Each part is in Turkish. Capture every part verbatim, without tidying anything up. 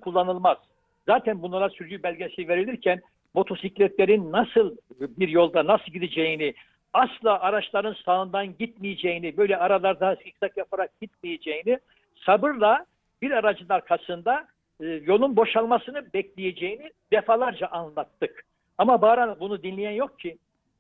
kullanılmaz. Zaten bunlara sürücü belgesi verilirken motosikletlerin nasıl bir yolda nasıl gideceğini, asla araçların sağından gitmeyeceğini, böyle aralarda zikzak yaparak gitmeyeceğini, sabırla bir aracın arkasında e, yolun boşalmasını bekleyeceğini defalarca anlattık. Ama Bahar Hanım, bunu dinleyen yok ki.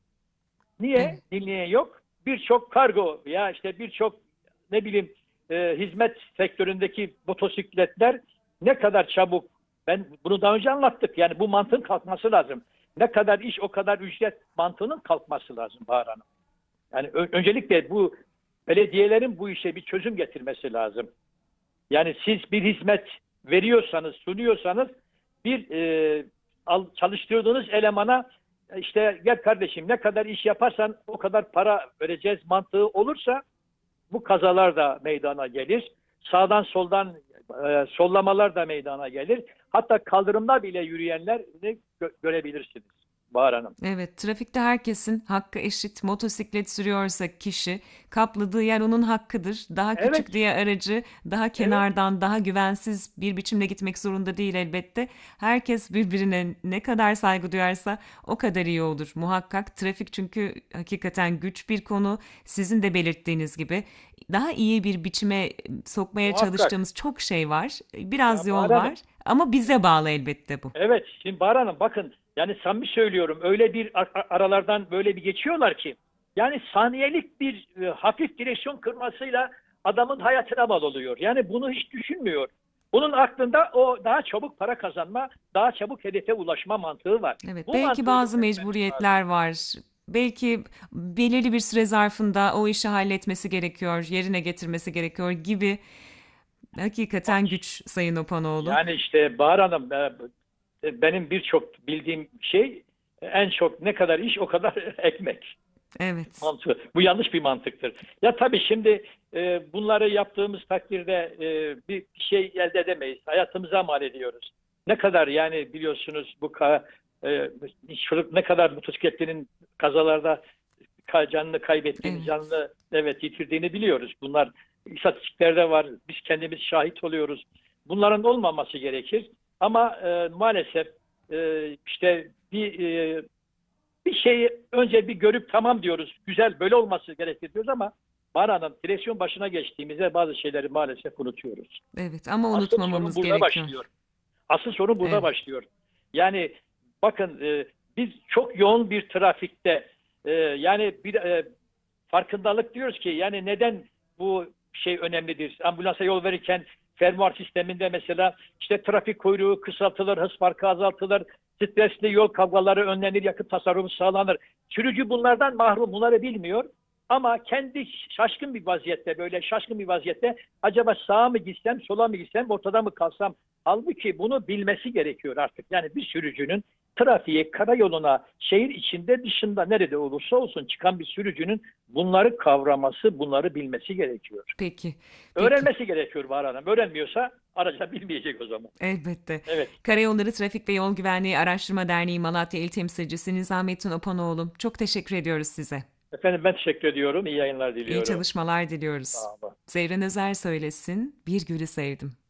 Niye? Evet. Dinleyen yok. Birçok kargo ya işte birçok ne bileyim e, hizmet sektöründeki motosikletler ne kadar çabuk, ben bunu daha önce anlattık. Yani bu mantığın kalkması lazım. Ne kadar iş o kadar ücret mantığının kalkması lazım Bahar Hanım. Yani ö- öncelikle bu belediyelerin bu işe bir çözüm getirmesi lazım. Yani siz bir hizmet veriyorsanız, sunuyorsanız bir e, al, çalıştırdığınız elemana işte gel kardeşim ne kadar iş yaparsan o kadar para vereceğiz mantığı olursa bu kazalar da meydana gelir. Sağdan soldan e, sollamalar da meydana gelir. Hatta kaldırımda bile yürüyenleri gö- görebilirsiniz Bahar Hanım. Evet, trafikte herkesin hakkı eşit. Motosiklet sürüyorsa kişi, kapladığı yer onun hakkıdır. Daha Evet, küçük diye aracı daha evet. kenardan, daha güvensiz bir biçimde gitmek zorunda değil elbette. Herkes birbirine ne kadar saygı duyarsa o kadar iyi olur. Muhakkak trafik çünkü hakikaten güç bir konu. Sizin de belirttiğiniz gibi daha iyi bir biçime sokmaya Muhakkak. çalıştığımız çok şey var. Biraz Ya Bahar yol var Hanım, ama bize bağlı elbette bu. evet, şimdi Bahar Hanım bakın yani samimi söylüyorum öyle bir ar- ar- aralardan böyle bir geçiyorlar ki yani saniyelik bir e, hafif direksiyon kırmasıyla adamın hayatına mal oluyor. Yani bunu hiç düşünmüyor. Bunun aklında o daha çabuk para kazanma, daha çabuk hedefe ulaşma mantığı var. Evet, Bu belki mantığı bazı yok etmemiz lazım. mecburiyetler var. Belki belirli bir süre zarfında o işi halletmesi gerekiyor, yerine getirmesi gerekiyor gibi. Hakikaten güç Sayın Opanoğlu. Yani işte Bahar Hanım e, benim birçok bildiğim şey en çok ne kadar iş o kadar ekmek. Evet, Mantığı. Bu yanlış bir mantıktır. Ya tabii şimdi e, bunları yaptığımız takdirde e, bir şey elde edemeyiz. Hayatımıza mal ediyoruz. Ne kadar yani biliyorsunuz bu ka, e, çocuk ne kadar motosikletlerin kazalarda ka- canını kaybettiğini, evet. canını evet yitirdiğini biliyoruz. Bunlar istatistiklerde var. Biz kendimiz şahit oluyoruz. Bunların olmaması gerekir. Ama e, maalesef e, işte bir e, bir şeyi önce bir görüp tamam diyoruz. Güzel böyle olması gerekir diyoruz ama Bahar Hanım direksiyon başına geçtiğimizde bazı şeyleri maalesef unutuyoruz. Evet ama Asıl sorun unutmamamız burada gerekiyor. başlıyor. Asıl sorun burada Evet, başlıyor. Yani bakın e, biz çok yoğun bir trafikte e, yani bir e, farkındalık diyoruz ki yani neden bu şey önemlidir? Ambulansa yol verirken fermuar sisteminde mesela işte trafik kuyruğu kısaltılır, hız farkı azaltılır, stresli yol kavgaları önlenir, yakıt tasarrufu sağlanır. Sürücü bunlardan mahrum, bunları bilmiyor. Ama kendi şaşkın bir vaziyette, böyle şaşkın bir vaziyette acaba sağa mı gitsem, sola mı gitsem, ortada mı kalsam? Halbuki bunu bilmesi gerekiyor artık. Yani bir sürücünün trafiğe, karayoluna, şehir içinde dışında nerede olursa olsun çıkan bir sürücünün bunları kavraması, bunları bilmesi gerekiyor. peki, peki. Öğrenmesi gerekiyor Bahar Hanım. Öğrenmiyorsa araca bilmeyecek o zaman. Elbette. Evet. Karayolları Trafik ve Yol Güvenliği Araştırma Derneği Malatya İl Temsilcisi Nizamettin Opanoğlu. Çok teşekkür ediyoruz size. Efendim ben teşekkür ediyorum. İyi yayınlar İyi diliyorum. çalışmalar diliyoruz. Sağ olun. Zerrin Özer söylesin, Bir Gülü Sevdim.